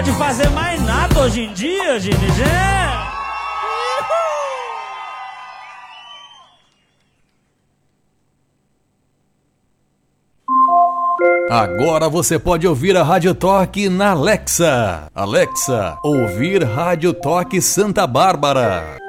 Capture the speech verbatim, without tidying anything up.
pode fazer mais nada hoje em dia, gente. É. Agora você pode ouvir a Rádio Toque na Alexa. Alexa, ouvir Rádio Toque Santa Bárbara.